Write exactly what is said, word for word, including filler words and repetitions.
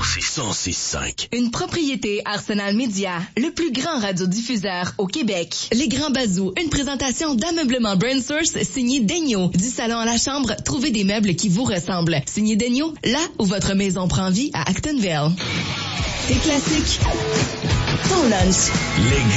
c'est cent six cinq. Une propriété Arsenal Média, le plus grand radiodiffuseur au Québec. Les Grands Bazous, une présentation d'ameublement BrandSource signé Daigneault. Du salon à la chambre, trouvez des meubles qui vous ressemblent. Signé Daigneault, là où votre maison prend vie à Actonville. Tes classiques, ton lunch. Les